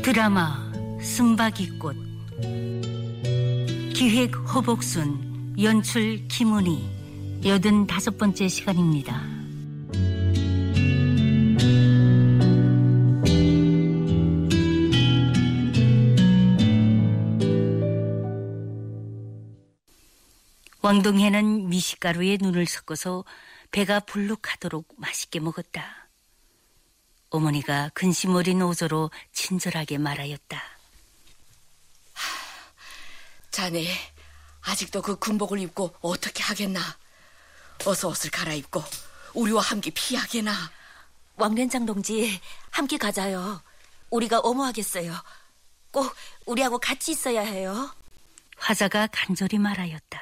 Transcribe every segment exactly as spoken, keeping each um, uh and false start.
드라마 쓴바귀꽃. 기획 허복순, 연출 김은희. 여든다섯 번째 시간입니다. 왕동해는 미식가루에 눈을 섞어서 배가 불룩하도록 맛있게 먹었다. 어머니가 근심 어린 오조로 친절하게 말하였다. 자네 아직도 그 군복을 입고 어떻게 하겠나? 어서 옷을 갈아입고 우리와 함께 피하게나. 왕連장 동지, 함께 가자요. 우리가 어머하겠어요. 꼭 우리하고 같이 있어야 해요. 화자가 간절히 말하였다.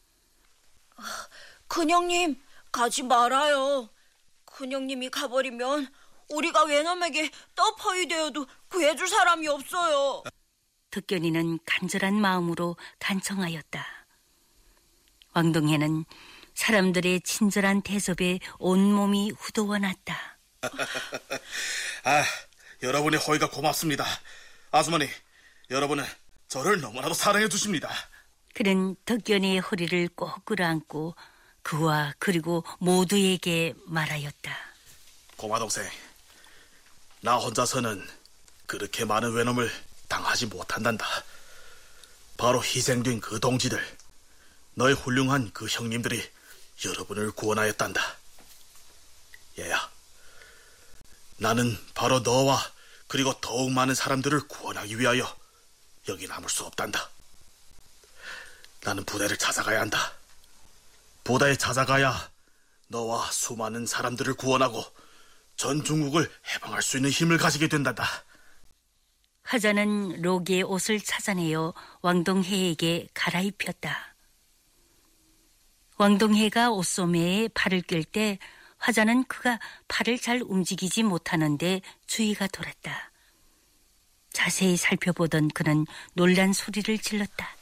큰형님, 가지 말아요. 큰형님이 가버리면 우리가 외놈에게 떡퍼이 되어도 구해줄 사람이 없어요. 덕견이는 간절한 마음으로 간청하였다. 왕동해는 사람들의 친절한 대접에 온몸이 후더워 났다. 아, 여러분의 호의가 고맙습니다. 아주머니, 여러분은 저를 너무나도 사랑해 주십니다. 그는 덕견이의 허리를 꼭 끌어안고 그와 그리고 모두에게 말하였다. 고마 동생, 나 혼자서는 그렇게 많은 외놈을 당하지 못한단다. 바로 희생된 그 동지들, 너의 훌륭한 그 형님들이 여러분을 구원하였단다. 얘야, 나는 바로 너와 그리고 더욱 많은 사람들을 구원하기 위하여 여기 남을 수 없단다. 나는 부대를 찾아가야 한다. 부대에 찾아가야 너와 수많은 사람들을 구원하고 전 중국을 해방할 수 있는 힘을 가지게 된단다. 화자는 로기의 옷을 찾아내어 왕동해에게 갈아입혔다. 왕동해가 옷소매에 팔을 낄 때 화자는 그가 팔을 잘 움직이지 못하는데 주의가 돌았다. 자세히 살펴보던 그는 놀란 소리를 질렀다.